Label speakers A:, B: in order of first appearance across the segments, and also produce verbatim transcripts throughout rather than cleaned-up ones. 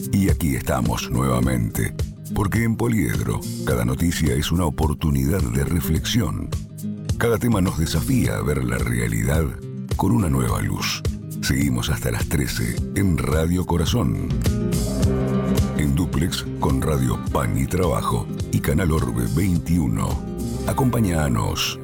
A: Y aquí estamos nuevamente, porque en Poliedro cada noticia es una oportunidad de reflexión. Cada tema nos desafía a ver la realidad con una nueva luz. Seguimos hasta las trece en Radio Corazón. En dúplex con Radio Pan y Trabajo y Canal Orbe veintiuno. Acompáñanos.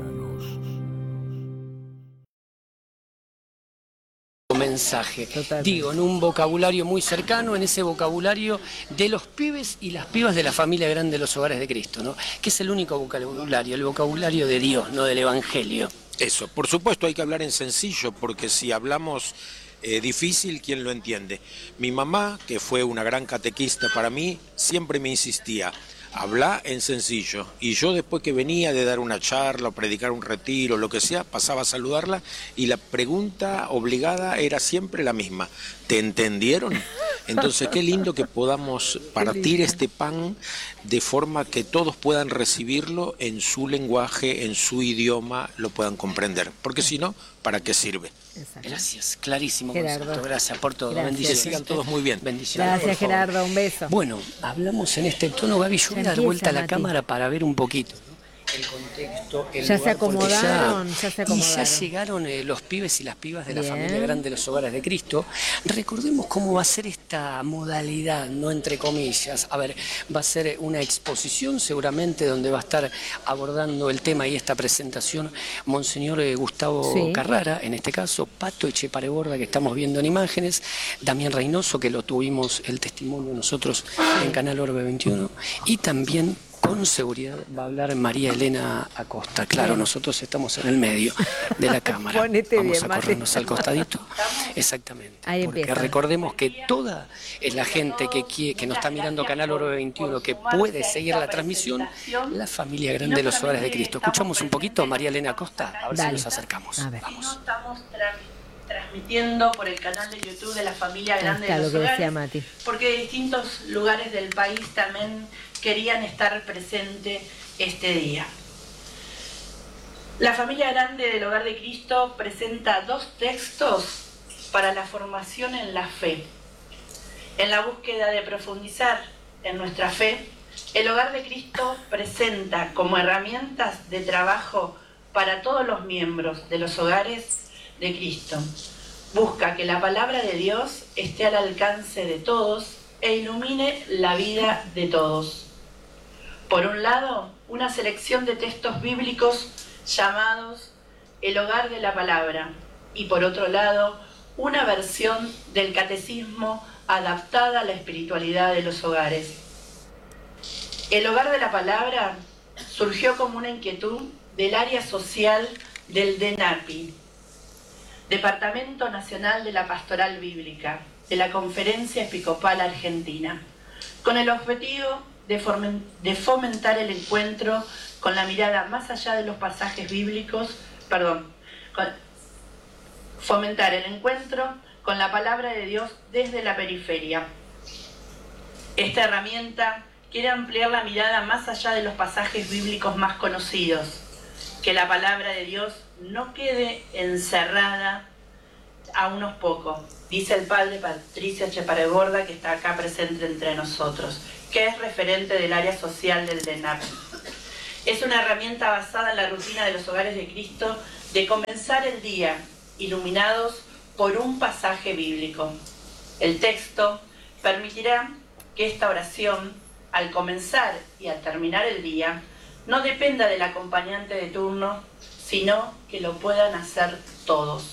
B: Mensaje, Totalmente. Digo, en un vocabulario muy cercano, en ese vocabulario de los pibes y las pibas de la familia grande de los hogares de Cristo, ¿no? Que es el único vocabulario, el vocabulario de Dios, no del Evangelio.
C: Eso, por supuesto hay que hablar en sencillo, porque si hablamos eh, difícil, ¿quién lo entiende? Mi mamá, que fue una gran catequista para mí, siempre me insistía, habla en sencillo, y yo después que venía de dar una charla o predicar un retiro, lo que sea, pasaba a saludarla y la pregunta obligada era siempre la misma, ¿te entendieron? Entonces qué lindo que podamos partir este pan de forma que todos puedan recibirlo en su lenguaje, en su idioma, lo puedan comprender, porque si no, ¿para qué sirve?
B: Exacto. Gracias, clarísimo
D: Gerardo.
B: concepto, gracias por todo,
D: Gracias.
B: bendiciones.
C: Que sigan todos muy bien.
B: Bendiciones.
D: Gracias Gerardo, un beso.
B: Bueno, hablamos en este tono, Gaby, yo voy a dar
D: Empieza,
B: vuelta a la
D: Mati.
B: cámara para ver un poquito, ¿no? El contexto, el
D: Ya
B: lugar,
D: se acomodaron,
B: ya,
D: ya se
B: y
D: acomodaron.
B: ya llegaron eh, los pibes y las pibas de la
D: Bien.
B: familia grande de los hogares de Cristo. Recordemos cómo va a ser esta modalidad, no entre comillas. A ver, va a ser una exposición seguramente donde va a estar abordando el tema y esta presentación Monseñor eh, Gustavo
D: Sí.
B: Carrara, en este caso, Pato Echepareborda, que estamos viendo en imágenes, Damián Reynoso, que lo tuvimos el testimonio nosotros en Canal Orbe veintiuno, y también con seguridad va a hablar María Elena Acosta. Claro, nosotros estamos en el medio de la cámara.
D: Ponete
B: Vamos
D: bien,
B: a
D: Mati.
B: corrernos al costadito. Exactamente.
D: Ahí
B: porque
D: empieza.
B: recordemos que toda la gente que, quiere, que nos está mirando Canal Orbe veintiuno, que puede seguir la transmisión, la familia grande de los hogares de Cristo. Escuchamos un poquito a María Elena Acosta, a ver
D: Dale.
B: si nos acercamos.
D: A ver.
B: Vamos.
E: Estamos tra- transmitiendo por el canal de YouTube de la familia
D: Ahí
E: grande
D: está
E: de
D: lo
E: los
D: que decía
E: hogares,
D: Mati.
E: porque de distintos lugares del país también querían estar presente este día. La familia grande del Hogar de Cristo presenta dos textos para la formación en la fe. En la búsqueda de profundizar en nuestra fe, el Hogar de Cristo presenta como herramientas de trabajo para todos los miembros de los hogares de Cristo. Busca que la palabra de Dios esté al alcance de todos e ilumine la vida de todos. Por un lado, una selección de textos bíblicos llamados El Hogar de la Palabra, y por otro lado, una versión del catecismo adaptada a la espiritualidad de los hogares. El Hogar de la Palabra surgió como una inquietud del área social del DENAPI, Departamento Nacional de la Pastoral Bíblica, de la Conferencia Episcopal Argentina, con el objetivo de fomentar el encuentro con la mirada más allá de los pasajes bíblicos, perdón, con, fomentar el encuentro con la palabra de Dios desde la periferia. Esta herramienta quiere ampliar la mirada más allá de los pasajes bíblicos más conocidos, que la palabra de Dios no quede encerrada a unos pocos, dice el padre Patricio Echepareborda, que está acá presente entre nosotros, que es referente del área social del DENAPI. Es una herramienta basada en la rutina de los hogares de Cristo de comenzar el día iluminados por un pasaje bíblico. El texto permitirá que esta oración, al comenzar y al terminar el día, no dependa del acompañante de turno, sino que lo puedan hacer todos.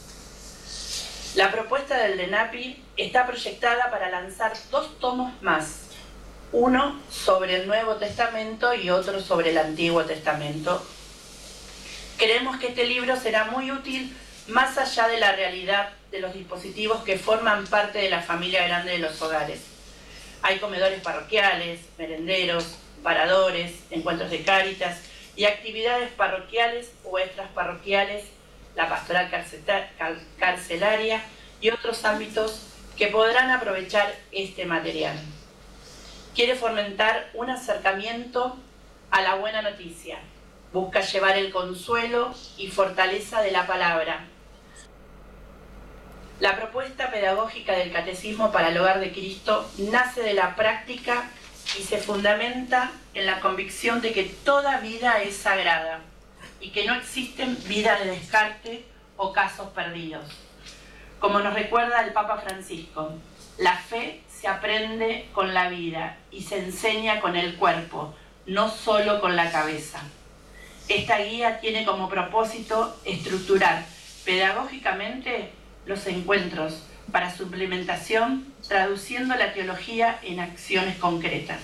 E: La propuesta del DENAPI está proyectada para lanzar dos tomos más, uno sobre el Nuevo Testamento y otro sobre el Antiguo Testamento. Creemos que este libro será muy útil más allá de la realidad de los dispositivos que forman parte de la familia grande de los hogares. Hay comedores parroquiales, merenderos, paradores, encuentros de cáritas y actividades parroquiales o extraparroquiales, la pastoral carcelaria y otros ámbitos que podrán aprovechar este material. Quiere fomentar un acercamiento a la buena noticia. Busca llevar el consuelo y fortaleza de la palabra. La propuesta pedagógica del Catecismo para el Hogar de Cristo nace de la práctica y se fundamenta en la convicción de que toda vida es sagrada y que no existen vidas de descarte o casos perdidos. Como nos recuerda el Papa Francisco, la fe se aprende con la vida y se enseña con el cuerpo, no solo con la cabeza. Esta guía tiene como propósito estructurar pedagógicamente los encuentros para su implementación, traduciendo la teología en acciones concretas.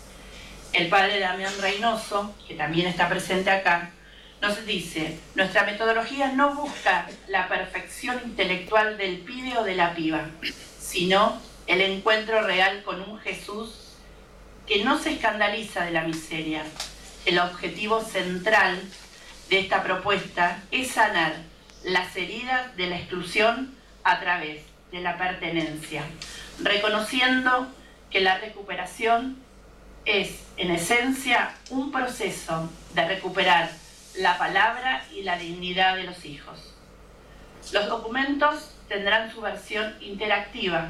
E: El padre Damián Reynoso, que también está presente acá, nos dice: nuestra metodología no busca la perfección intelectual del pibe o de la piba, sino el encuentro real con un Jesús que no se escandaliza de la miseria. El objetivo central de esta propuesta es sanar las heridas de la exclusión a través de la pertenencia, reconociendo que la recuperación es, en esencia, un proceso de recuperar la palabra y la dignidad de los hijos. Los documentos tendrán su versión interactiva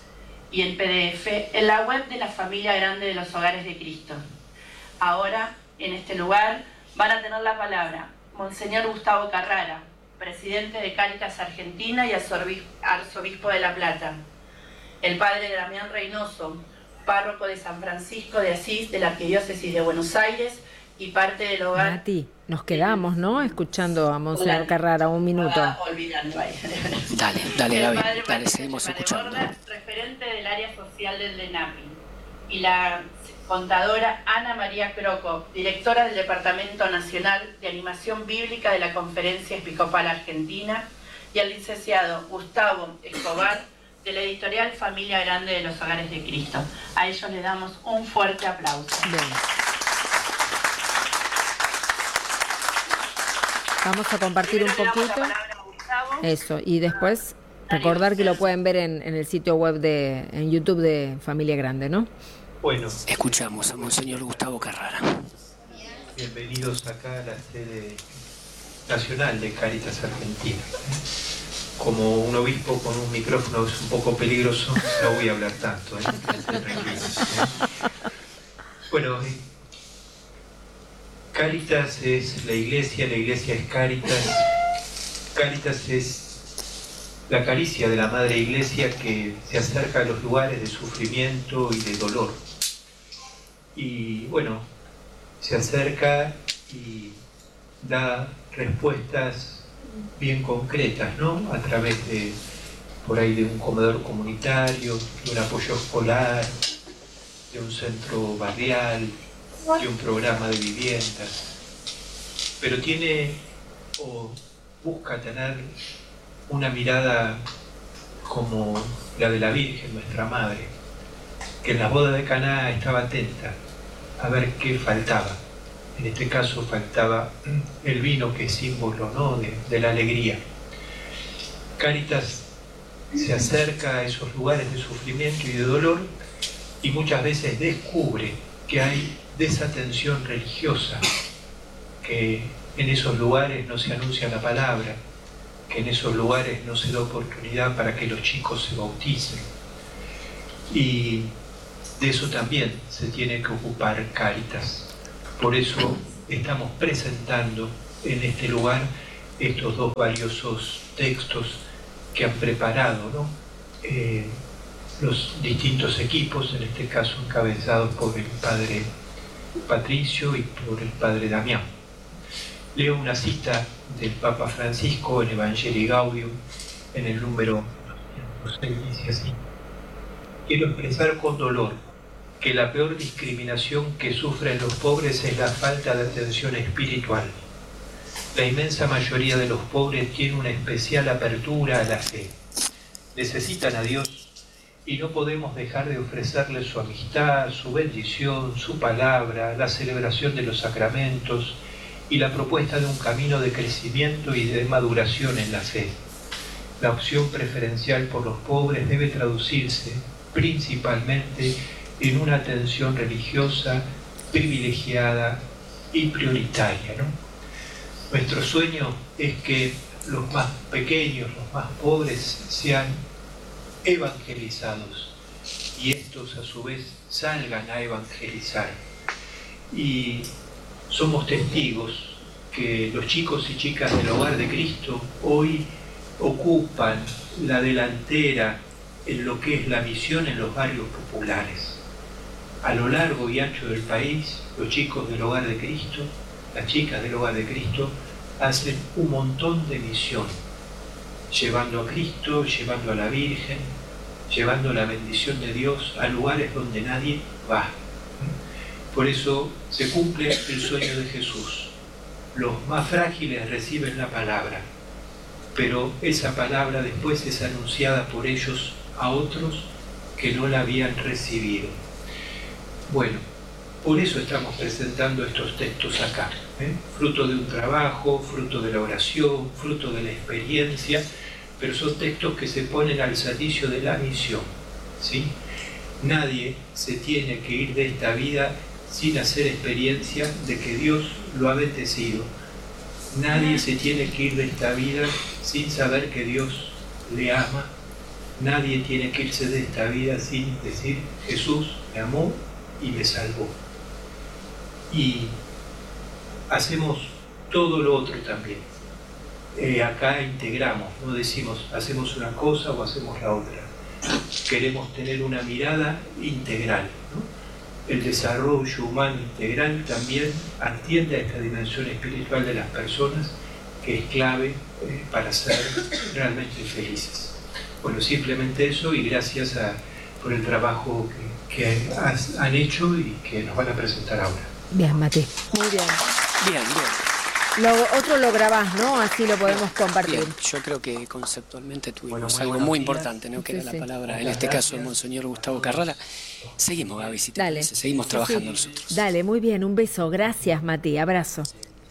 E: y en P D F en la web de la Familia Grande de los Hogares de Cristo. Ahora, en este lugar, van a tener la palabra Monseñor Gustavo Carrara, presidente de Cáritas Argentina y arzobispo de La Plata; el padre Damián Reynoso, párroco de San Francisco de Asís de la Arquidiócesis de Buenos Aires y parte del hogar.
D: Mati, nos quedamos, ¿no? Escuchando a Monseñor Carrara un minuto.
E: Ah, olvidando ahí.
B: Dale, dale, Gaby, dale,
E: dale,
B: seguimos escuchando.
E: Borda, referente del área social del DENAPI, y la contadora Ana María Croco, directora del Departamento Nacional de Animación Bíblica de la Conferencia Episcopal Argentina, y al licenciado Gustavo Escobar, de la editorial Familia Grande de los Hogares de Cristo. A ellos les damos un fuerte aplauso.
D: Bien. Vamos a compartir un poquito. Eso, y después recordar que lo pueden ver en, en el sitio web de, en YouTube de Familia Grande, ¿no?
F: Bueno,
B: escuchamos a Monseñor Gustavo Carrara.
F: Bienvenidos acá a la sede nacional de Cáritas Argentina. Como un obispo con un micrófono es un poco peligroso, no voy a hablar tanto, ¿eh? Tranquilos, ¿eh? Bueno, Cáritas es la iglesia, la iglesia es Cáritas. Cáritas es la caricia de la Madre Iglesia que se acerca a los lugares de sufrimiento y de dolor. Y bueno, se acerca y da respuestas bien concretas, ¿no? A través de, por ahí, de un comedor comunitario, de un apoyo escolar, de un centro barrial, de un programa de viviendas. Pero tiene, o busca tener, una mirada como la de la Virgen, nuestra Madre, que en la boda de Caná estaba atenta a ver qué faltaba. En este caso faltaba el vino, que es símbolo, ¿no?, de, de la alegría. Cáritas se acerca a esos lugares de sufrimiento y de dolor y muchas veces descubre que hay desatención religiosa, que en esos lugares no se anuncia la palabra, que en esos lugares no se da oportunidad para que los chicos se bauticen. Y de eso también se tiene que ocupar Cáritas. Por eso estamos presentando en este lugar estos dos valiosos textos que han preparado, ¿no? eh, los distintos equipos, en este caso encabezados por el padre Patricio y por el padre Damián. Leo una cita del Papa Francisco en Evangelii Gaudium, en el número doscientos seis, dice así: quiero expresar con dolor que la peor discriminación que sufren los pobres es la falta de atención espiritual. La inmensa mayoría de los pobres tiene una especial apertura a la fe. Necesitan a Dios y no podemos dejar de ofrecerles su amistad, su bendición, su palabra, la celebración de los sacramentos y la propuesta de un camino de crecimiento y de maduración en la fe. La opción preferencial por los pobres debe traducirse principalmente en una atención religiosa privilegiada y prioritaria, ¿no? Nuestro sueño es que los más pequeños, los más pobres, sean evangelizados y estos a su vez salgan a evangelizar. Y somos testigos que los chicos y chicas del Hogar de Cristo hoy ocupan la delantera en lo que es la misión en los barrios populares. A lo largo y ancho del país, los chicos del Hogar de Cristo, las chicas del Hogar de Cristo, hacen un montón de misión, llevando a Cristo, llevando a la Virgen, llevando la bendición de Dios a lugares donde nadie va. Por eso se cumple el sueño de Jesús. Los más frágiles reciben la palabra, pero esa palabra después es anunciada por ellos a otros que no la habían recibido. Bueno, por eso estamos presentando estos textos acá, ¿eh? Fruto de un trabajo, fruto de la oración, fruto de la experiencia, pero son textos que se ponen al servicio de la misión, ¿sí? Nadie se tiene que ir de esta vida sin hacer experiencia de que Dios lo ha bendecido. Nadie se tiene que ir de esta vida sin saber que Dios le ama. Nadie tiene que irse de esta vida sin decir, Jesús me amó y me salvó. Y hacemos todo lo otro también. Eh, acá integramos, no decimos hacemos una cosa o hacemos la otra. Queremos tener una mirada integral, ¿no? El desarrollo humano integral también atiende a esta dimensión espiritual de las personas, que es clave eh, para ser realmente felices. Bueno, simplemente eso, y gracias a, por el trabajo que, que has, han hecho y que nos van a presentar ahora.
D: Bien, Mati. Muy bien.
B: Bien, bien.
D: Lo otro lo grabás, ¿no? Así lo podemos compartir.
B: Bien, yo creo que conceptualmente tuvimos
F: Bueno, muy
B: algo muy
F: días.
B: importante, ¿no? Que
D: Sí,
B: era
D: sí.
B: la palabra, en
F: Muchas
B: este caso, del
F: gracias.
B: Monseñor Gustavo Carrara. Seguimos, Gaby, si te
D: Dale.
B: parece. Seguimos trabajando
D: Sí.
B: nosotros.
D: Dale, muy bien. Un beso. Gracias, Mati. Abrazo.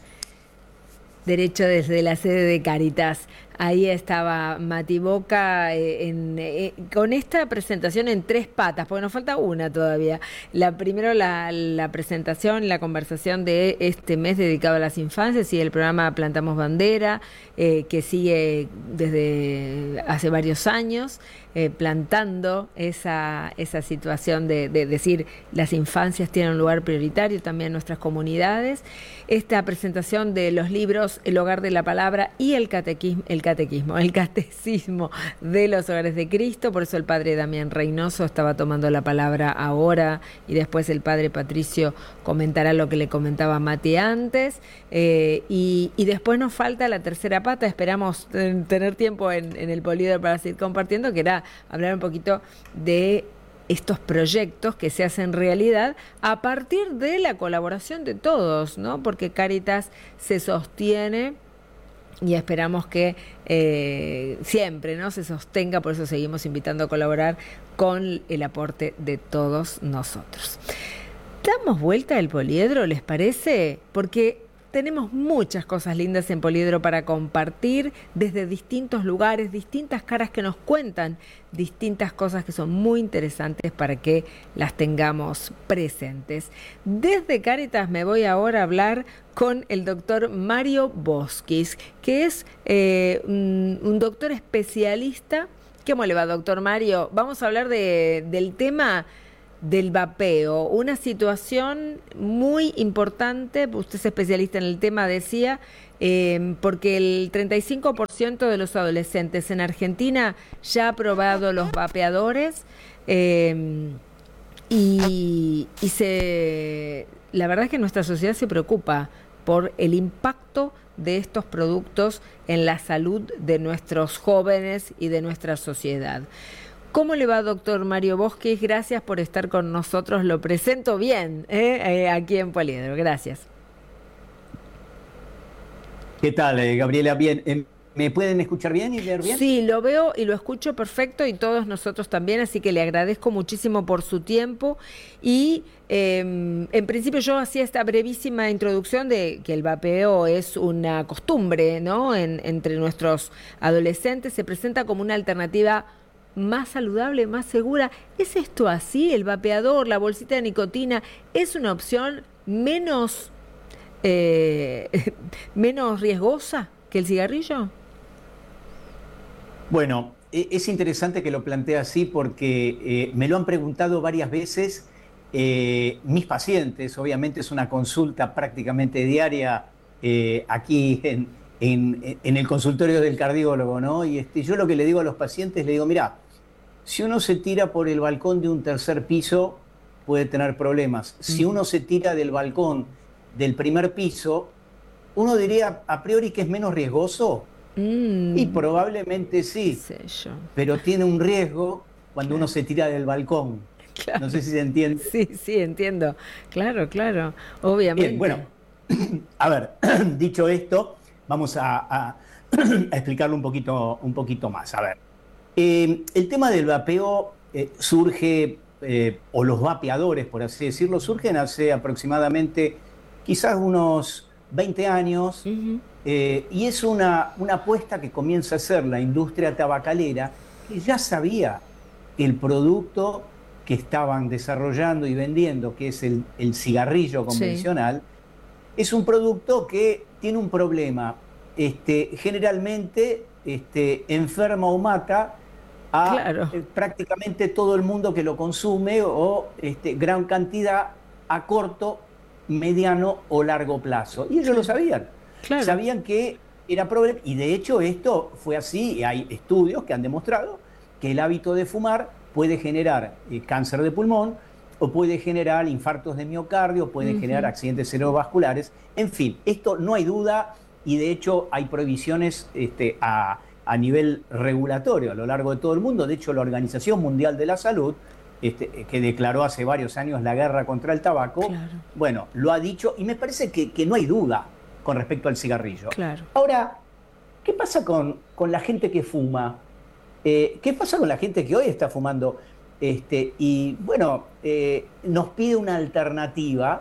D: Derecho desde la sede de Cáritas. Ahí estaba Mati Boca eh, en, eh, con esta presentación en tres patas, porque nos falta una todavía. La primero la, la presentación, la conversación de este mes dedicado a las infancias y el programa Plantamos Bandera, eh, que sigue desde hace varios años, eh, plantando esa, esa situación de, de decir las infancias tienen un lugar prioritario también en nuestras comunidades. Esta presentación de los libros El Hogar de la Palabra y el Catequismo, el catequismo, el catecismo de los Hogares de Cristo. Por eso el padre Damián Reynoso estaba tomando la palabra ahora y después el padre Patricio comentará lo que le comentaba Mati antes. Eh, y, y después nos falta la tercera pata. Esperamos ten, tener tiempo en, en el Poliedro para seguir compartiendo, que era hablar un poquito de estos proyectos que se hacen realidad a partir de la colaboración de todos, ¿no? Porque Cáritas se sostiene y esperamos que eh, siempre, ¿no?, se sostenga, por eso seguimos invitando a colaborar con el aporte de todos nosotros. ¿Damos vuelta al Poliedro, les parece? Porque tenemos muchas cosas lindas en Poliedro para compartir desde distintos lugares, distintas caras que nos cuentan distintas cosas que son muy interesantes para que las tengamos presentes. Desde Cáritas me voy ahora a hablar con el doctor Mario Boschis, que es eh, un, un doctor especialista. ¿Cómo le va, doctor Mario? Vamos a hablar de, del tema del vapeo, una situación muy importante. Usted es especialista en el tema, decía, eh, porque el treinta y cinco por ciento de los adolescentes en Argentina ya ha probado los vapeadores eh, y, y se, la verdad es que nuestra sociedad se preocupa por el impacto de estos productos en la salud de nuestros jóvenes y de nuestra sociedad. ¿Cómo le va, doctor Mario Boschis? Gracias por estar con nosotros. Lo presento bien ¿eh? Eh, aquí en Poliedro. Gracias.
G: ¿Qué tal, eh, Gabriela? Bien, eh, ¿me pueden escuchar bien y leer bien?
D: Sí, lo veo y lo escucho perfecto, y todos nosotros también, así que le agradezco muchísimo por su tiempo. Y eh, en principio yo hacía esta brevísima introducción de que el vapeo es una costumbre, ¿no?, en, entre nuestros adolescentes. Se presenta como una alternativa más saludable, más segura. ¿Es esto así? ¿El vapeador, la bolsita de nicotina, es una opción menos, eh, menos riesgosa que el cigarrillo?
G: Bueno, es interesante que lo plantee así porque eh, me lo han preguntado varias veces eh, mis pacientes. Obviamente es una consulta prácticamente diaria eh, aquí en, en, en el consultorio del cardiólogo, ¿no? Y este, yo lo que le digo a los pacientes, le digo, mirá, si uno se tira por el balcón de un tercer piso, puede tener problemas. Si uno se tira del balcón del primer piso, uno diría a priori que es menos riesgoso. Mm. Y probablemente sí,
D: sé yo.
G: Pero tiene un riesgo cuando claro. uno se tira del balcón. Claro. No sé si se entiende.
D: Sí, sí, entiendo. Claro, claro, obviamente.
G: Bien, bueno, a ver, dicho esto, vamos a, a, a explicarlo un poquito, un poquito más. A ver, eh, el tema del vapeo eh, surge, eh, o los vapeadores, por así decirlo, surgen hace aproximadamente quizás unos veinte años. Uh-huh. Eh, y es una, una apuesta que comienza a hacer la industria tabacalera, que ya sabía que el producto que estaban desarrollando y vendiendo, que es el, el cigarrillo convencional, sí. es un producto que tiene un problema. Este, generalmente este, enferma o mata a claro. eh, prácticamente todo el mundo que lo consume o este, gran cantidad a corto, mediano o largo plazo. Y ellos lo sabían. Claro. Sabían que era problema, y de hecho esto fue así, y hay estudios que han demostrado que el hábito de fumar puede generar eh, cáncer de pulmón, o puede generar infartos de miocardio, puede uh-huh. generar accidentes cerebrovasculares, en fin, esto no hay duda, y de hecho hay prohibiciones este, a, a nivel regulatorio a lo largo de todo el mundo. De hecho, la Organización Mundial de la Salud, este, que declaró hace varios años la guerra contra el tabaco, claro. bueno, lo ha dicho, y me parece que, que no hay duda con respecto al cigarrillo.
D: Claro.
G: Ahora, ¿qué pasa con, con la gente que fuma? Eh, ¿Qué pasa con la gente que hoy está fumando? Este, y bueno, eh, nos pide una alternativa,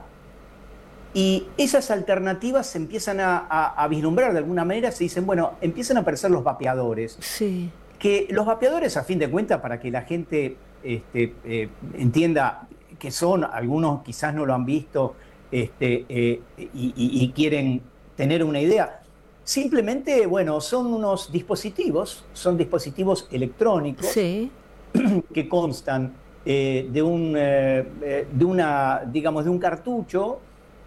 G: y esas alternativas se empiezan a, a, a vislumbrar de alguna manera, se dicen, bueno, empiezan a aparecer los vapeadores.
D: Sí.
G: Que los vapeadores, a fin de cuentas, para que la gente este, eh, entienda que son, algunos quizás no lo han visto este, eh, y, y, y quieren tener una idea. Simplemente, bueno, son unos dispositivos, son dispositivos electrónicos
D: sí.
G: que constan eh, de un, eh, de una, digamos, de un cartucho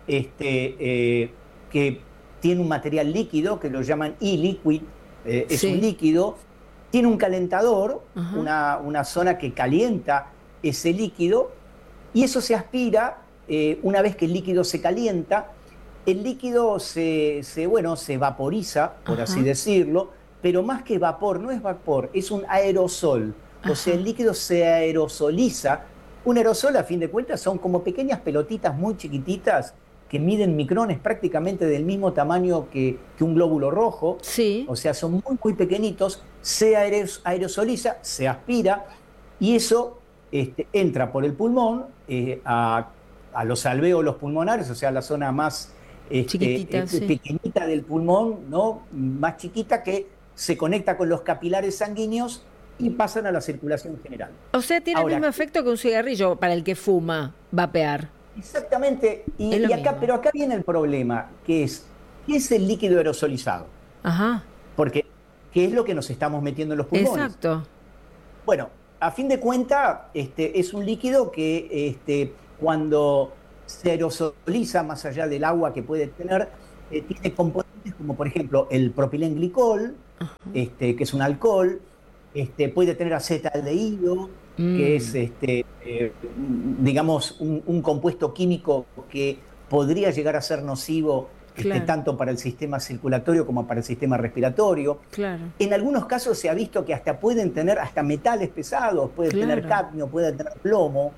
G: este, eh, que tiene un material líquido que lo llaman e-liquid, eh, es sí. un líquido, tiene un calentador, una, una zona que calienta ese líquido, y eso se aspira eh, una vez que el líquido se calienta. El líquido se, se, bueno, se vaporiza, por Ajá. así decirlo, pero más que vapor, no es vapor, es un aerosol. Ajá. O sea, el líquido se aerosoliza. Un aerosol, a fin de cuentas, son como pequeñas pelotitas muy chiquititas que miden micrones, prácticamente del mismo tamaño que, que un glóbulo rojo.
D: Sí.
G: O sea, son muy, muy pequeñitos, se aerosoliza, se aspira, y eso este, entra por el pulmón eh, a, a los alvéolos pulmonares, o sea, la zona más Este,
D: chiquitita,
G: eh,
D: sí.
G: pequeñita del pulmón, ¿no? Más chiquita, que se conecta con los capilares sanguíneos y pasan a la circulación general.
D: O sea, tiene
G: Ahora,
D: el mismo efecto que un cigarrillo para el que fuma, vapear.
G: Exactamente, y, y acá, pero acá viene el problema, que es, ¿qué es el líquido aerosolizado?
D: Ajá.
G: Porque, ¿qué es lo que nos estamos metiendo en los pulmones?
D: Exacto.
G: Bueno, a fin de cuentas, este, es un líquido que este, cuando se aerosoliza, más allá del agua que puede tener, eh, tiene componentes como, por ejemplo, el propilenglicol, este, que es un alcohol, este, puede tener acetaldehído, mm. que es, este, eh, digamos, un, un compuesto químico que podría llegar a ser nocivo claro. este, tanto para el sistema circulatorio como para el sistema respiratorio.
D: Claro.
G: En algunos casos se ha visto que hasta pueden tener hasta metales pesados, pueden claro. tener cadmio, pueden tener plomo,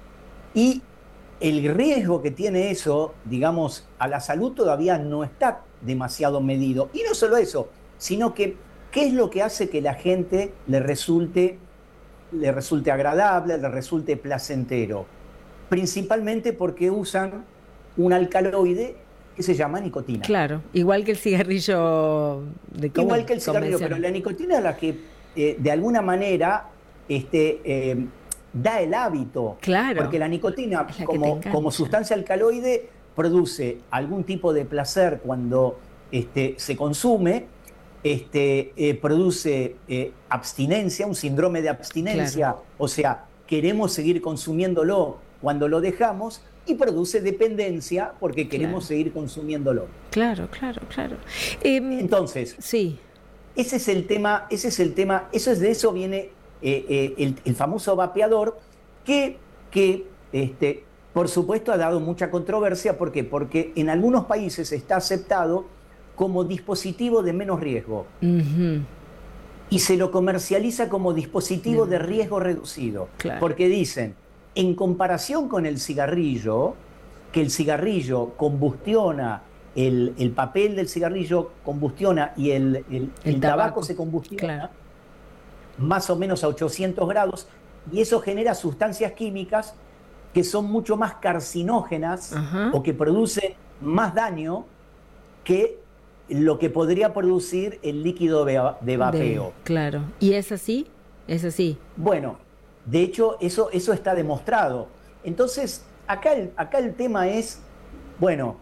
G: y el riesgo que tiene eso, digamos, a la salud todavía no está demasiado medido. Y no solo eso, sino que ¿qué es lo que hace que la gente le resulte, le resulte agradable, le resulte placentero? Principalmente porque usan un alcaloide que se llama nicotina.
D: Claro, igual que el cigarrillo de común,
G: Igual que el cigarrillo, pero la nicotina es la que eh, de alguna manera este, eh, da el hábito.
D: Claro.
G: Porque la nicotina, la como, como sustancia alcaloide, produce algún tipo de placer cuando este, se consume, este, eh, produce eh, abstinencia, un síndrome de abstinencia, claro. O sea, queremos seguir consumiéndolo cuando lo dejamos, y produce dependencia porque queremos claro. seguir consumiéndolo.
D: Claro, claro, claro. Eh,
G: Entonces,
D: sí.
G: ese es el tema, ese es el tema, eso es de eso viene eh, eh, el, el famoso vapeador, que, que este, por supuesto ha dado mucha controversia. ¿Por qué? Porque en algunos países está aceptado como dispositivo de menos riesgo. Uh-huh. Y se lo comercializa como dispositivo uh-huh. de riesgo reducido. Claro. Porque dicen, en comparación con el cigarrillo, que el cigarrillo combustiona, el, el papel del cigarrillo combustiona y el, el, el, el tabaco. tabaco se combustiona claro. más o menos a ochocientos grados, y eso genera sustancias químicas que son mucho más carcinógenas uh-huh. o que producen más daño que lo que podría producir el líquido de vapeo.
D: De, claro. ¿Y es así? ¿Es así?
G: Bueno, de hecho, eso, eso está demostrado. Entonces, acá el, acá el tema es, bueno,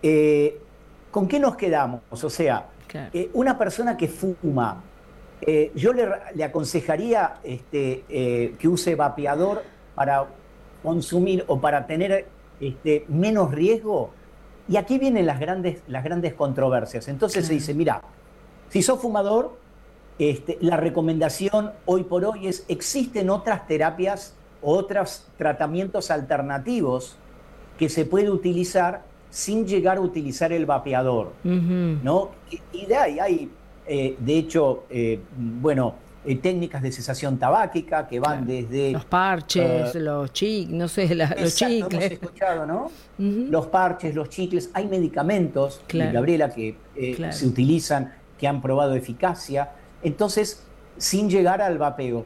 G: eh, ¿con qué nos quedamos? O sea, claro. eh, una persona que fuma, eh, yo le, le aconsejaría este, eh, que use vapeador para consumir o para tener este, menos riesgo. Y aquí vienen las grandes, las grandes controversias. Entonces claro. se dice, mira, si sos fumador, este, la recomendación hoy por hoy es, existen otras terapias, otros tratamientos alternativos que se puede utilizar sin llegar a utilizar el vapeador, uh-huh. ¿no? Y, y de ahí hay, eh, de hecho, eh, bueno, eh, técnicas de cesación tabáquica que van claro. desde...
D: Los parches, uh, los chicles, no sé, la, los chicles.
G: Hemos escuchado, ¿no? Uh-huh. Los parches, los chicles, hay medicamentos, claro. Gabriela, que eh, claro. se utilizan, que han probado eficacia, entonces, sin llegar al vapeo.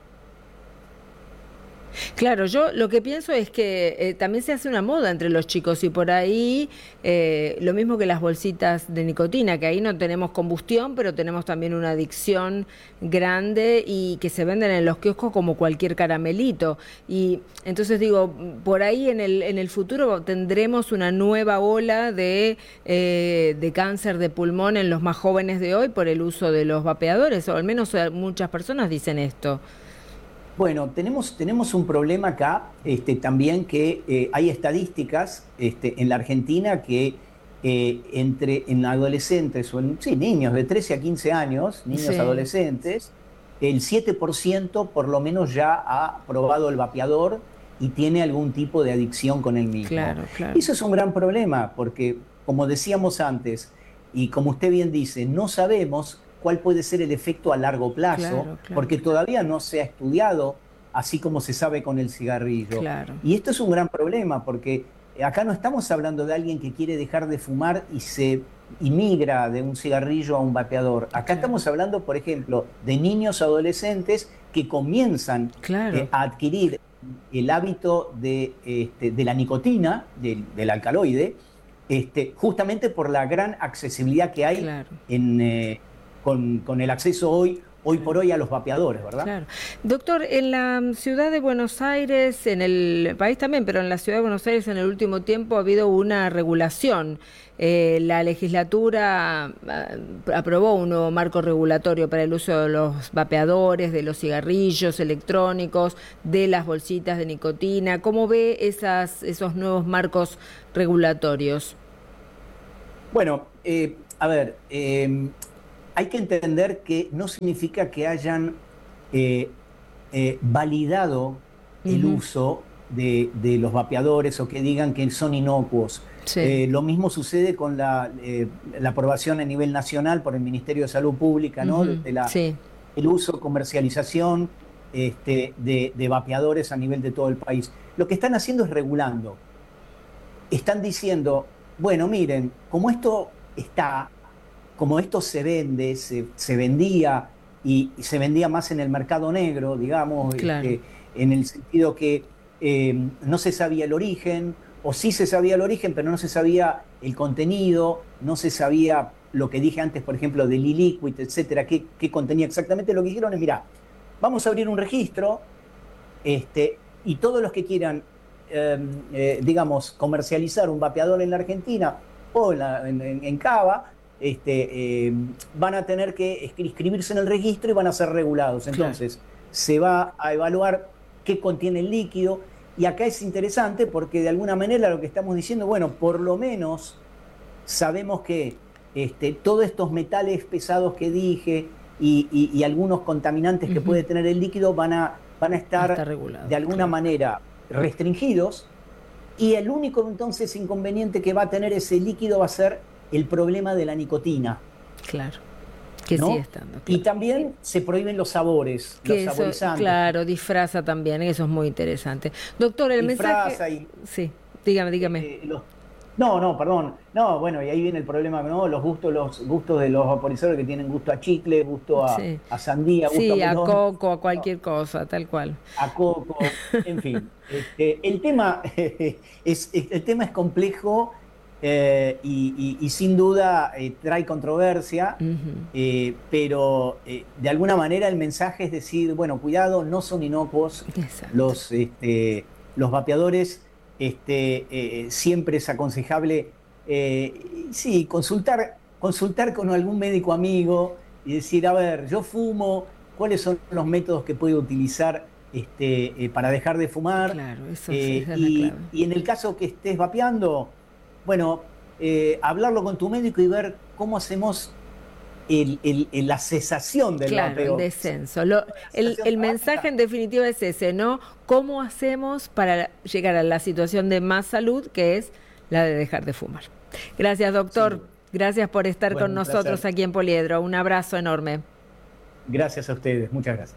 D: Claro, yo lo que pienso es que eh, también se hace una moda entre los chicos y por ahí eh, lo mismo que las bolsitas de nicotina, que ahí no tenemos combustión, pero tenemos también una adicción grande y que se venden en los kioscos como cualquier caramelito. Y entonces digo, por ahí en el en el futuro tendremos una nueva ola de, eh, de cáncer de pulmón en los más jóvenes de hoy por el uso de los vapeadores, o al menos muchas personas dicen esto.
G: Bueno, tenemos, tenemos un problema acá este, también, que eh, hay estadísticas este, en la Argentina que eh, entre en adolescentes o en sí, niños de trece a quince años, niños sí. adolescentes, el siete por ciento por lo menos ya ha probado el vapeador y tiene algún tipo de adicción con el mismo.
D: Claro, claro.
G: Eso es un gran problema porque, como decíamos antes, y como usted bien dice, no sabemos cuál puede ser el efecto a largo plazo, claro, claro, porque todavía no se ha estudiado, así como se sabe con el cigarrillo.
D: Claro.
G: Y esto es un gran problema, porque acá no estamos hablando de alguien que quiere dejar de fumar y se y migra de un cigarrillo a un vapeador. Acá claro. estamos hablando, por ejemplo, de niños adolescentes que comienzan
D: claro.
G: eh, a adquirir el hábito de, este, de la nicotina, de, del alcaloide, este, justamente por la gran accesibilidad que hay
D: claro.
G: en... Eh, Con, con el acceso hoy, hoy por hoy a los vapeadores, ¿verdad?
D: Claro. Doctor, en la ciudad de Buenos Aires, en el país también, pero en la ciudad de Buenos Aires en el último tiempo ha habido una regulación. Eh, la legislatura aprobó un nuevo marco regulatorio para el uso de los vapeadores, de los cigarrillos electrónicos, de las bolsitas de nicotina. ¿Cómo ve esas, esos nuevos marcos regulatorios?
G: Bueno, eh, a ver... Eh, hay que entender que no significa que hayan eh, eh, validado el uh-huh. uso de, de los vapeadores o que digan que son inocuos.
D: Sí.
G: Eh, lo mismo sucede con la, eh, la aprobación a nivel nacional por el Ministerio de Salud Pública, ¿no?
D: Uh-huh.
G: de la,
D: sí.
G: el uso, comercialización este, de, de vapeadores a nivel de todo el país. Lo que están haciendo es regulando. Están diciendo, bueno, miren, como esto está... como esto se vende, se, se vendía y, y se vendía más en el mercado negro, digamos,
D: claro.
G: este, en el sentido que eh, no se sabía el origen, o sí se sabía el origen, pero no se sabía el contenido, no se sabía lo que dije antes, por ejemplo, del e-liquid, etcétera, qué, qué contenía exactamente. Lo que dijeron es, mira, vamos a abrir un registro este, y todos los que quieran, eh, eh, digamos, comercializar un vapeador en la Argentina o en, la, en, en, en Cava, este, eh, van a tener que inscribirse en el registro y van a ser regulados. Entonces, claro, se va a evaluar qué contiene el líquido. Y acá es interesante porque de alguna manera lo que estamos diciendo, bueno, por lo menos sabemos que este, todos estos metales pesados que dije y, y, y algunos contaminantes uh-huh. que puede tener el líquido van a, van a estar de alguna claro. manera restringidos, y el único entonces inconveniente que va a tener ese líquido va a ser el problema de la nicotina.
D: Claro. Que
G: ¿no?
D: sigue estando. Claro.
G: Y también se prohíben los sabores,
D: que
G: los
D: eso,
G: saborizantes.
D: Claro, disfraza también, eso es muy interesante. Doctor, el disfraza mensaje... Y, sí, dígame, dígame.
G: Eh, los, no, no, perdón. No, bueno, y ahí viene el problema, ¿no? Los gustos, los gustos de los vaporizadores que tienen gusto a chicle, gusto a, sí. a sandía, gusto
D: sí,
G: a
D: melón. Sí, a coco, a cualquier no. cosa, tal cual.
G: A coco, en fin. Este, el tema es, es, el tema es complejo. Eh, y, y, y sin duda eh, trae controversia, uh-huh. eh, pero eh, de alguna manera el mensaje es decir, bueno, cuidado, no son inocuos los, este, los vapeadores, este, eh, siempre es aconsejable eh, sí, consultar, consultar con algún médico amigo y decir, a ver, yo fumo, ¿cuáles son los métodos que puedo utilizar este, eh, para dejar de fumar?
D: Claro, eso
G: eh,
D: es la
G: y,
D: clave. Y
G: en el caso que estés vapeando, bueno, eh, hablarlo con tu médico y ver cómo hacemos el, el, el, la cesación del
D: claro,
G: vapeo.
D: El descenso. Lo, el, el mensaje en definitiva es ese, ¿no? ¿Cómo hacemos para llegar a la situación de más salud, que es la de dejar de fumar? Gracias, doctor. Sí. Gracias por estar bueno, con nosotros placer. Aquí en Poliedro. Un abrazo enorme.
G: Gracias a ustedes. Muchas gracias.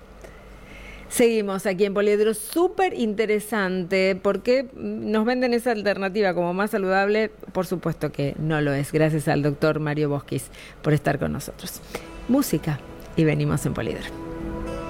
D: Seguimos aquí en Poliedro, súper interesante, porque nos venden esa alternativa como más saludable. Por supuesto que no lo es. Gracias al doctor Mario Boschis por estar con nosotros. Música y venimos en Poliedro.